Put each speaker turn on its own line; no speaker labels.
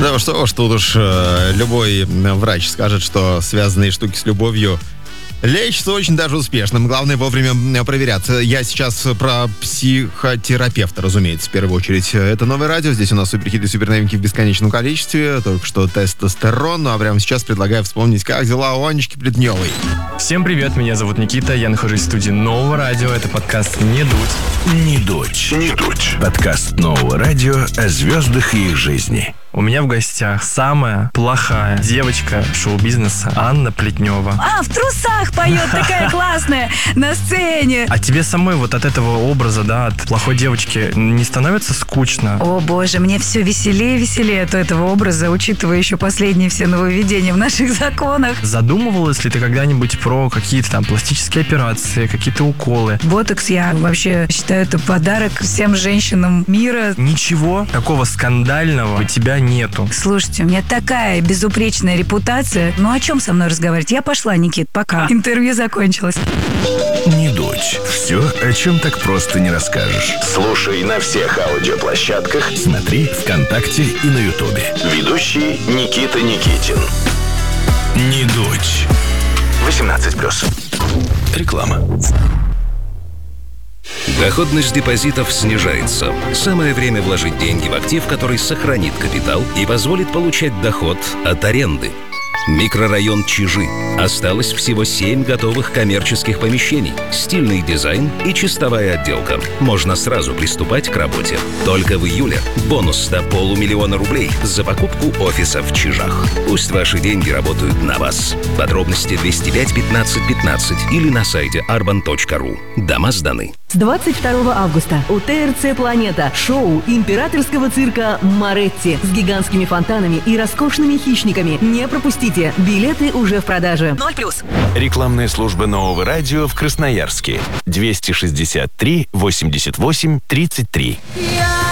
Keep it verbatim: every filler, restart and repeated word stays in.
Да что ж, тут уж э, любой врач скажет, что связанные штуки с любовью лечится очень даже успешным. Главное вовремя проверяться. Я сейчас про психотерапевта, разумеется, в первую очередь. Это новое радио. Здесь у нас суперхиты и суперновинки в бесконечном количестве. Только что тестостерон. Ну а прямо сейчас предлагаю вспомнить, как дела у Анечки Плетневой.
Всем привет, меня зовут Никита. Я нахожусь в студии нового радио. Это подкаст «Не дуть».
Не дуть. Не дуть. Подкаст нового радио о звездах и их жизни.
У меня в гостях самая плохая девочка шоу-бизнеса Анна Плетнева.
А, в трусах поет, такая классная, на сцене.
А тебе самой вот от этого образа, да, от плохой девочки не становится скучно?
О боже, мне все веселее и веселее от этого образа, учитывая еще последние все нововведения в наших законах.
Задумывалась ли ты когда-нибудь про какие-то там пластические операции, какие-то уколы?
Ботокс, я вообще считаю, это подарок всем женщинам мира.
Ничего такого скандального у тебя нету.
Слушайте, у меня такая безупречная репутация. Ну о чем со мной разговаривать? Я пошла, Никит, пока. Интервью закончилось.
Не дуть. Все, о чем так просто не расскажешь. Слушай на всех аудиоплощадках. Смотри ВКонтакте и на Ютубе. Ведущий Никита Никитин. Не дуть. восемнадцать плюс. Реклама.
Доходность депозитов снижается. Самое время вложить деньги в актив, который сохранит капитал и позволит получать доход от аренды. Микрорайон Чижи. Осталось всего семь готовых коммерческих помещений, стильный дизайн и чистовая отделка. Можно сразу приступать к работе. Только в июле бонус до полумиллиона рублей за покупку офиса в Чижах. Пусть ваши деньги работают на вас. Подробности двести пять пятнадцать пятнадцать или на сайте арбан точка ру. Дома сданы.
С двадцать второго августа у ТРЦ «Планета» шоу императорского цирка «Моретти» с гигантскими фонтанами и роскошными хищниками. Не пропустите. Билеты уже в продаже. ноль плюс.
Рекламная служба нового радио в Красноярске. двести шестьдесят три восемьдесят восемь тридцать три.
Я